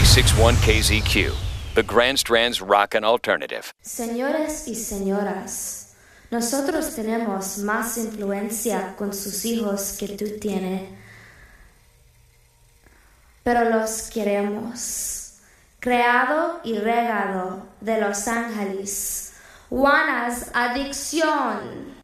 96.1 KZQ, the Grand Strand's Rockin' Alternative. Señores y señoras, nosotros tenemos más influencia con sus hijos que tú tienes, pero los queremos. Creado y regado de Los Ángeles, Juana's Adicción.